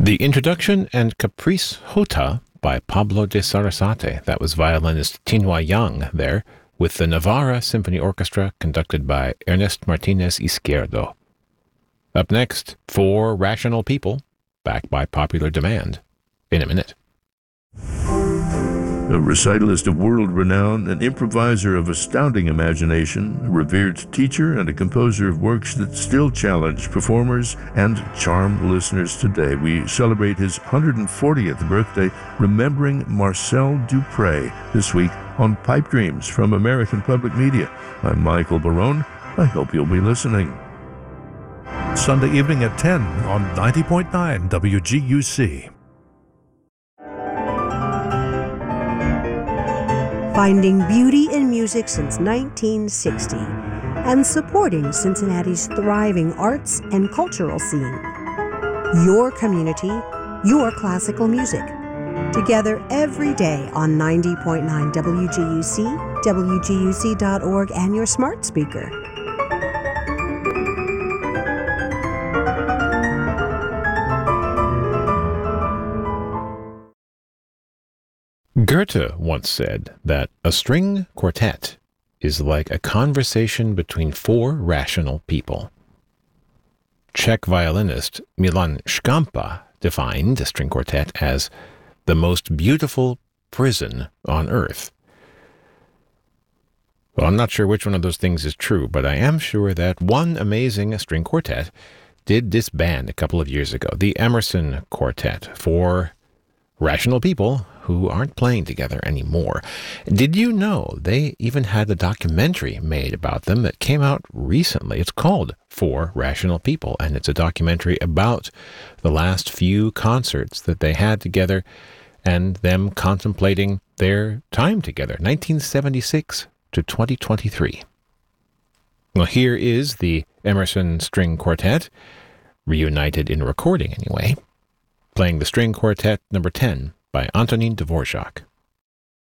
The introduction and Caprice Jota by Pablo de Sarasate. That was violinist Tinhua Yang there, with the Navarra Symphony Orchestra conducted by Ernest Martinez Izquierdo. Up next, Four Rational People, backed by popular demand. In a minute. A recitalist of world renown, an improviser of astounding imagination, a revered teacher, and a composer of works that still challenge performers and charm listeners today. We celebrate his 140th birthday, remembering Marcel Dupré, this week on Pipe Dreams from American Public Media. I'm Michael Barone. I hope you'll be listening. Sunday evening at 10 on 90.9 WGUC. Finding beauty in music since 1960 and supporting Cincinnati's thriving arts and cultural scene. Your community, your classical music. Together every day on 90.9 WGUC, WGUC.org, and your smart speaker. Goethe once said that a string quartet is like a conversation between four rational people. Czech violinist Milan Škampa defined a string quartet as the most beautiful prison on earth. Well, I'm not sure which one of those things is true, but I am sure that one amazing string quartet did disband a couple of years ago, the Emerson Quartet, for rational people who aren't playing together anymore. Did you know they even had a documentary made about them that came out recently? It's called Four Rational People, and it's a documentary about the last few concerts that they had together and them contemplating their time together, 1976 to 2023. Well, here is the Emerson String Quartet, reunited in recording anyway, playing the String Quartet number 10 by Antonin Dvorak.